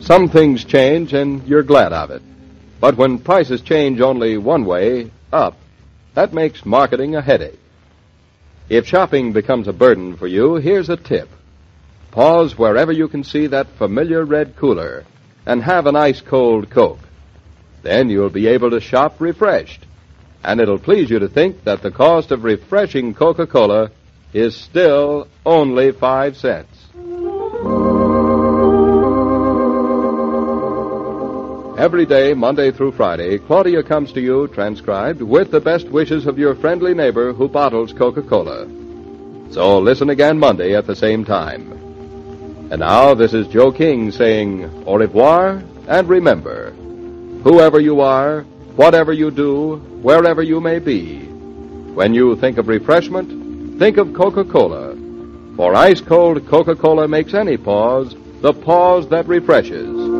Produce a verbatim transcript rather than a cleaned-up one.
Some things change and you're glad of it. But when prices change only one way, up, that makes marketing a headache. If shopping becomes a burden for you, here's a tip. Pause wherever you can see that familiar red cooler and have an ice-cold Coke. Then you'll be able to shop refreshed. And it'll please you to think that the cost of refreshing Coca-Cola is still only five cents. Every day, Monday through Friday, Claudia comes to you, transcribed, with the best wishes of your friendly neighbor who bottles Coca-Cola. So listen again Monday at the same time. And now, this is Joe King saying au revoir, and remember, whoever you are, whatever you do, wherever you may be, when you think of refreshment, think of Coca-Cola. For ice-cold Coca-Cola makes any pause the pause that refreshes.